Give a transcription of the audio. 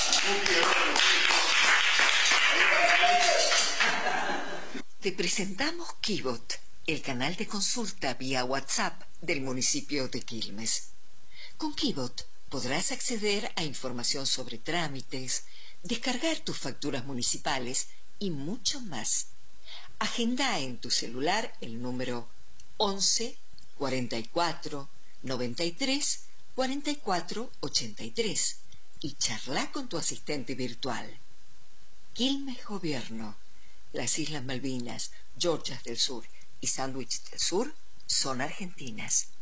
Te presentamos Kibot, el canal de consulta vía WhatsApp del municipio de Quilmes. Con Kibot podrás acceder a información sobre trámites, descargar tus facturas municipales y mucho más. Agenda en tu celular el número 11 44 93 44 83 y charla con tu asistente virtual. Quilmes Gobierno. Las Islas Malvinas, Georgias del Sur y Sandwich del Sur son argentinas.